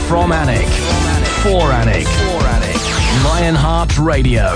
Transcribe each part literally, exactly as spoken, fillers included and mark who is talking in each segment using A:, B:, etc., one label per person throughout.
A: From Alnwick. For Alnwick. Lionheart Radio.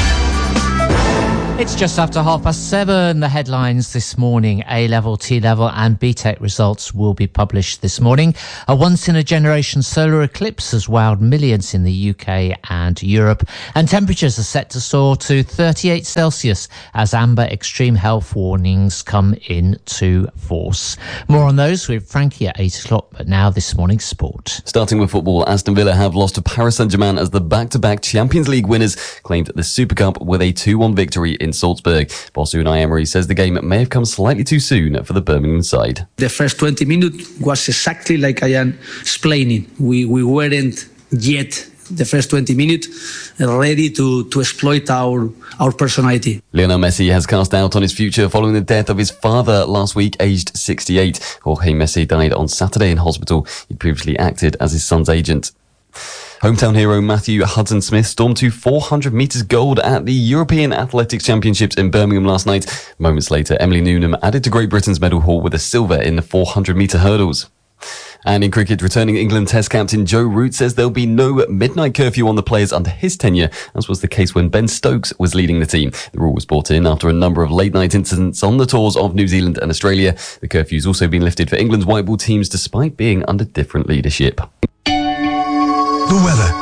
B: It's just after half past seven. The headlines this morning: A-level, T-level and B-Tech results will be published this morning. A once-in-a-generation solar eclipse has wowed millions in the U K and Europe. And temperatures are set to soar to thirty-eight Celsius as amber extreme health warnings come into force. More on those with Frankie at eight o'clock, but now this morning's sport.
C: Starting with football, Aston Villa have lost to Paris Saint-Germain as the back-to-back Champions League winners claimed the Super Cup with a two one victory in Salzburg. Boss Unai Emery says the game may have come slightly too soon for the Birmingham side.
D: The first twenty minutes was exactly like I am explaining. We we weren't yet the first twenty minutes ready to, to exploit our our personality.
C: Lionel Messi has cast doubt on his future following the death of his father last week, aged sixty-eight. Jorge Messi died on Saturday in hospital. He'd previously acted as his son's agent. Hometown hero Matthew Hudson-Smith stormed to four hundred metres gold at the European Athletics Championships in Birmingham last night. Moments later, Emily Newnham added to Great Britain's medal haul with a silver in the four hundred metre hurdles. And in cricket, returning England Test captain Joe Root says there'll be no midnight curfew on the players under his tenure, as was the case when Ben Stokes was leading the team. The rule was brought in after a number of late-night incidents on the tours of New Zealand and Australia. The curfew's also been lifted for England's white ball teams despite being under different leadership.
E: The weather.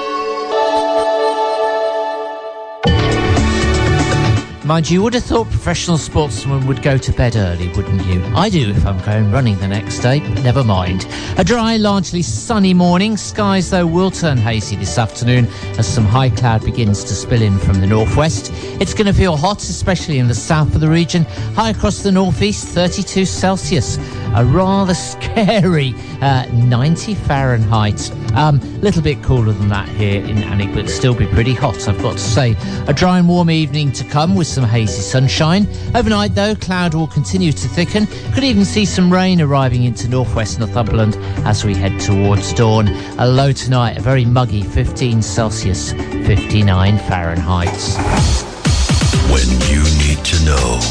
B: Mind you, you would have thought professional sportsmen would go to bed early, wouldn't you? I do if I'm going running the next day, but never mind. A dry, largely sunny morning. Skies, though, will turn hazy this afternoon as some high cloud begins to spill in from the northwest. It's going to feel hot, especially in the south of the region. High across the northeast, thirty-two Celsius. A rather scary uh, ninety Fahrenheit. A um, little bit cooler than that here in Alnwick, but still be pretty hot, I've got to say. A dry and warm evening to come with some hazy sunshine. Overnight, though, cloud will continue to thicken. Could even see some rain arriving into northwest Northumberland as we head towards dawn. A low tonight, a very muggy fifteen Celsius, fifty-nine Fahrenheit.
E: When you need to know.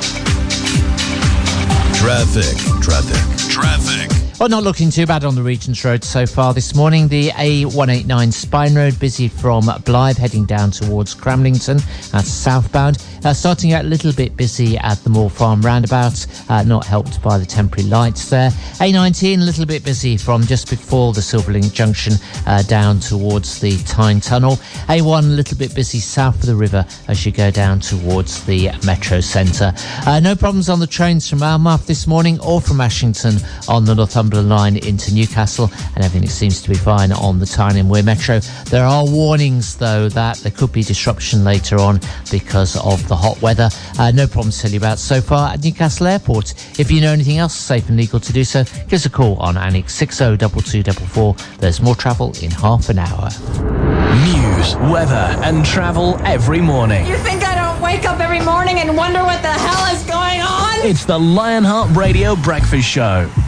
E: Traffic, traffic, traffic.
B: Well, not looking too bad on the Regent's Road so far this morning. The A one eighty-nine Spine Road busy from Blythe heading down towards Cramlington. That's southbound. Uh, starting out a little bit busy at the Moor Farm roundabout, uh, not helped by the temporary lights there. A nineteen a little bit busy from just before the Silverlink Junction uh, down towards the Tyne Tunnel. A one a little bit busy south of the river as you go down towards the Metro Centre. Uh, no problems on the trains from Alnmouth this morning or from Ashington on the Northumberland line into Newcastle, and everything seems to be fine on the Tyne and Wear Metro. There are warnings, though, that there could be disruption later on because of the hot weather. Uh, no problems to tell you about so far at Newcastle Airport. If you know anything else safe and legal to do so, give us a call on Alnwick six oh two two four four. There's more travel in half an hour.
A: News, weather and travel every morning.
F: You think I don't wake up every morning and wonder what the hell is going on?
A: It's the Lionheart Radio Breakfast Show.